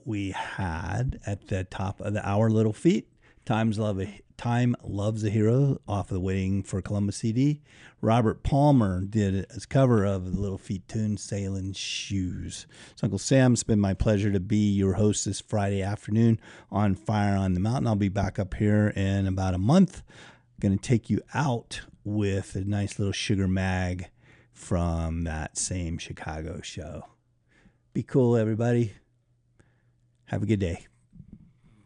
we had at the top of the hour, Little Feat, Time Loves a Hero off of the Waiting for Columbus CD. Robert Palmer did his cover of the Little Feat tune, Sailing Shoes. So Uncle Sam, it's been my pleasure to be your host this Friday afternoon on Fire on the Mountain. I'll be back up here in about a month. Going to take you out with a nice little sugar mag from that same Chicago show. Be cool, everybody. Have a good day.